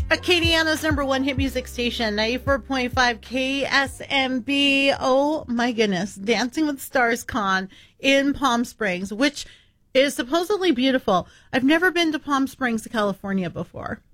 Acadiana's number one hit music station, 94.5 KSMB. Oh my goodness. Dancing with the Stars Con in Palm Springs, which is supposedly beautiful. I've never been to Palm Springs, California before.